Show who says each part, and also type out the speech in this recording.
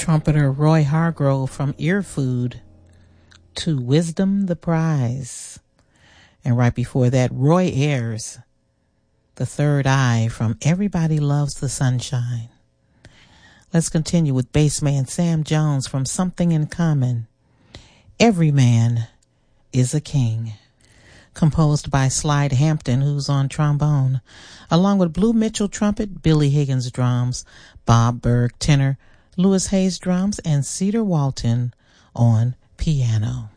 Speaker 1: trumpeter Roy Hargrove from Earfood to Wisdom the Prize. And right before that, Roy Ayers, The Third Eye from Everybody Loves the Sunshine. Let's continue with bassman Sam Jones from Something in Common, Every Man is a King, composed by Slide Hampton, who's on trombone, along with Blue Mitchell trumpet, Billy Higgins drums, Bob Berg tenor, Louis Hayes drums, and Cedar Walton on piano.